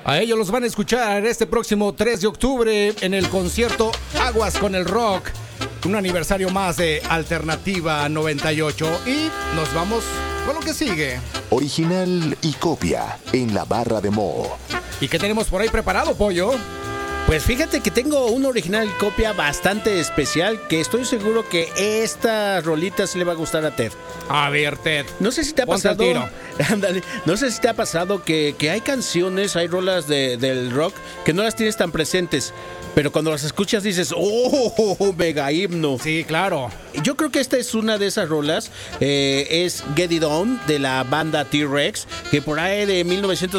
A ellos los van a escuchar este próximo 3 de octubre en el concierto Aguas con el Rock. Un aniversario más de Alternativa 98. Y nos vamos con lo que sigue. Original y copia en la barra de Mo. ¿Y qué tenemos por ahí preparado, Pollo? Pues fíjate que tengo una original copia bastante especial que estoy seguro que esta rolita sí le va a gustar a Ted. A ver, Ted. No sé si te ha Ponte al pasado. tiro. Ándale, no sé si te ha pasado que hay canciones, hay rolas del rock que no las tienes tan presentes, pero cuando las escuchas dices, ¡oh! Mega himno. Sí, claro. Yo creo que esta es una de esas rolas. Es Get It On de la banda T-Rex, que por ahí de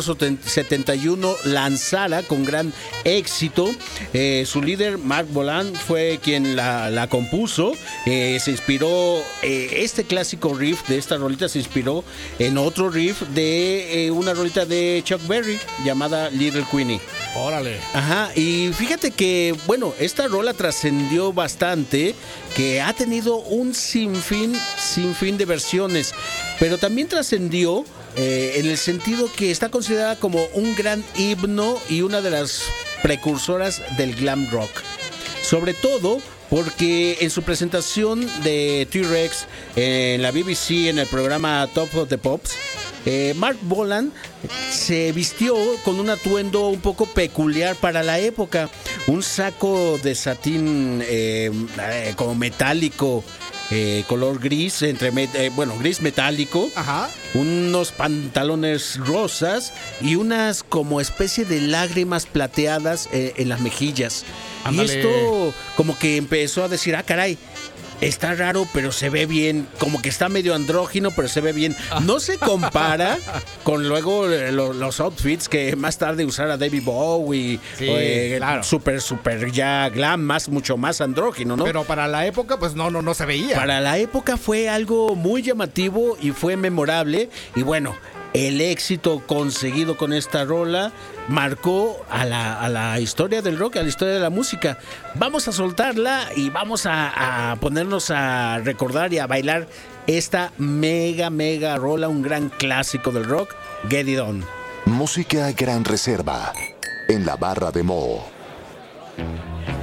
1971 lanzara con gran éxito. Su líder, Mark Bolan, fue quien la compuso. Se inspiró, este clásico riff de esta rolita se inspiró en otro riff de una rolita de Chuck Berry llamada Little Queenie. Órale. Ajá, y fíjate que, bueno, esta rola trascendió bastante, que ha tenido un sinfín de versiones, pero también trascendió en el sentido que está considerada como un gran himno y una de las precursoras del glam rock. Sobre todo porque en su presentación de T-Rex en la BBC en el programa Top of the Pops, Mark Bolan se vistió con un atuendo un poco peculiar para la época, un saco de satín como metálico, color gris, gris metálico. Ajá. Unos pantalones rosas y unas como especie de lágrimas plateadas en las mejillas. Ándale. Y esto como que empezó a decir, caray, está raro, pero se ve bien. Como que está medio andrógino, pero se ve bien. No se compara con luego los outfits que más tarde usara David Bowie. Sí, claro. Super ya glam, mucho más andrógino, ¿no? Pero para la época, pues no se veía. Para la época fue algo muy llamativo y fue memorable. Y bueno, el éxito conseguido con esta rola marcó a la historia del rock, a la historia de la música. Vamos a soltarla y vamos a ponernos a recordar y a bailar esta mega rola, un gran clásico del rock, Get It On. Música Gran Reserva en la barra de Mo.